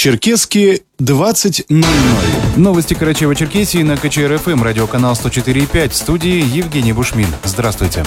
Черкесские 20:00. Новости Карачаево-Черкесии на КЧР-ФМ, радиоканал 104,5. В студии Евгений Бушмин. Здравствуйте.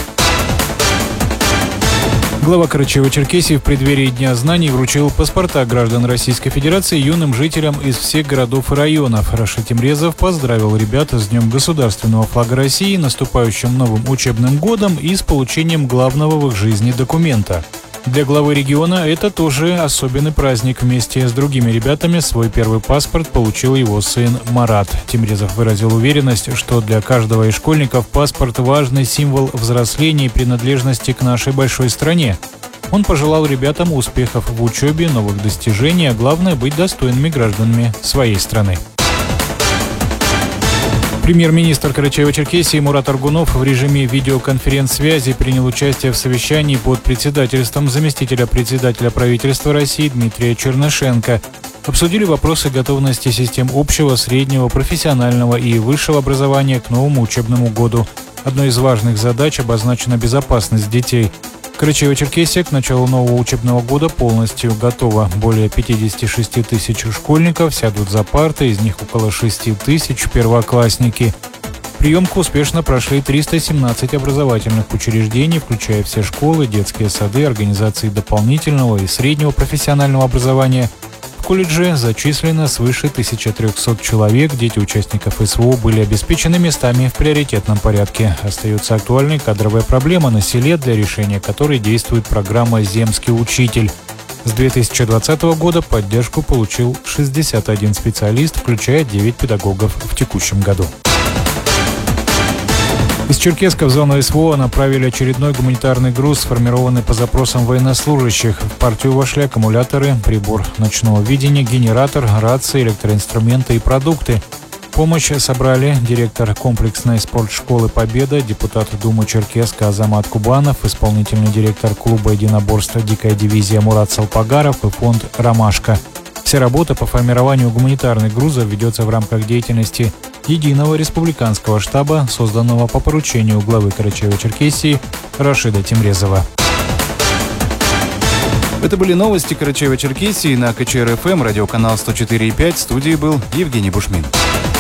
Глава Карачаево-Черкесии в преддверии Дня знаний вручил паспорта граждан Российской Федерации юным жителям из всех городов и районов. Рашид Темрезов поздравил ребят с Днем государственного флага России, наступающим новым учебным годом и с получением главного в их жизни документа. Для главы региона это тоже особенный праздник. Вместе с другими ребятами свой первый паспорт получил его сын Марат. Темрезов выразил уверенность, что для каждого из школьников паспорт – важный символ взросления и принадлежности к нашей большой стране. Он пожелал ребятам успехов в учебе, новых достижений, а главное – быть достойными гражданами своей страны. Премьер-министр Карачаево-Черкесии Мурат Аргунов в режиме видеоконференц-связи принял участие в совещании под председательством заместителя председателя правительства России Дмитрия Чернышенко. Обсудили вопросы готовности систем общего, среднего, профессионального и высшего образования к новому учебному году. Одной из важных задач обозначена безопасность детей. Карачаево-Черкесия к началу нового учебного года полностью готова. Более 56 тысяч школьников сядут за парты, из них около 6 тысяч первоклассники. Приемку успешно прошли 317 образовательных учреждений, включая все школы, детские сады, организации дополнительного и среднего профессионального образования. В колледже зачислено свыше 1300 человек. Дети участников СВО были обеспечены местами в приоритетном порядке. Остается актуальной кадровая проблема на селе, для решения которой действует программа «Земский учитель». С 2020 года поддержку получил 61 специалист, включая 9 педагогов в текущем году. Из Черкесска в зону СВО направили очередной гуманитарный груз, сформированный по запросам военнослужащих. В партию вошли аккумуляторы, прибор ночного видения, генератор, рации, электроинструменты и продукты. Помощь собрали директор комплексной спортшколы «Победа», депутат Думы Черкесска Азамат Кубанов, исполнительный директор клуба единоборства «Дикая дивизия» Мурат Салпагаров и фонд «Ромашка». Вся работа по формированию гуманитарных грузов ведется в рамках деятельности единого республиканского штаба, созданного по поручению главы Карачаево-Черкесии Рашида Темрезова. Это были новости Карачаево-Черкесии на КЧР-ФМ, радиоканал 104,5. В студии был Евгений Бушмин.